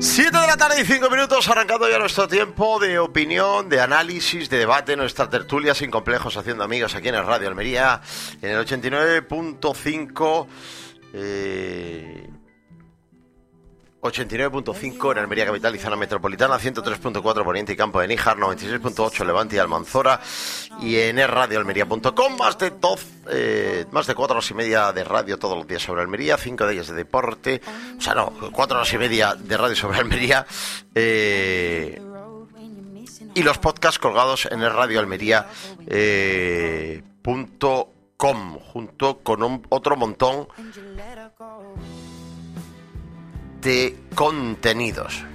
7 de la tarde y 5 minutos, arrancando ya nuestro tiempo de opinión, de análisis, de debate, nuestra tertulia sin complejos, haciendo amigos aquí en el Radio Almería, en el 89.5, 89.5 en Almería Capital y Zona Metropolitana, 103.4 Poniente y Campo de Níjar, 96.8 Levante y Almanzora, y en radioalmería.com, más de 4 horas y media de radio todos los días sobre Almería, 5 de ellas de deporte, 4 horas y media de radio sobre Almería, y los podcasts colgados en radioalmería.com, junto con otro montón de contenidos.